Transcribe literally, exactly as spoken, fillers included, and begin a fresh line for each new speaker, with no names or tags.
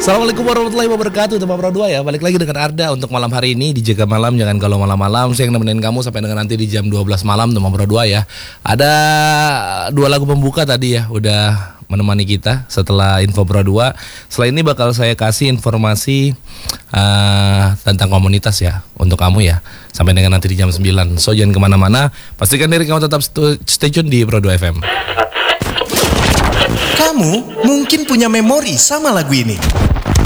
Assalamualaikum warahmatullahi wabarakatuh, teman Pro dua ya. Balik lagi dengan Arda untuk malam hari ini di Jaga Malam. Jangan kalau malam-malam, saya yang nemenin kamu sampai dengan nanti di jam dua belas malam, teman Pro dua ya. Ada dua lagu pembuka tadi ya, udah menemani kita setelah info Pro dua. Selain ini bakal saya kasih informasi uh, tentang komunitas ya untuk kamu ya, sampai dengan nanti di jam sembilan. So jangan kemana-mana, pastikan diri kamu tetap stay tune di Pro dua F M.
Kamu mungkin punya memori sama lagu ini.